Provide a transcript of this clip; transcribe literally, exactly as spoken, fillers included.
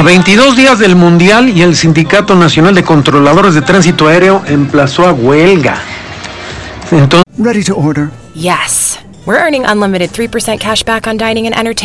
A veintidós días del Mundial y el Sindicato Nacional de Controladores de Tránsito Aéreo emplazó a huelga. Entonces, Ready to order. Yes. We're earning unlimited three percent cash back on dining and entertainment.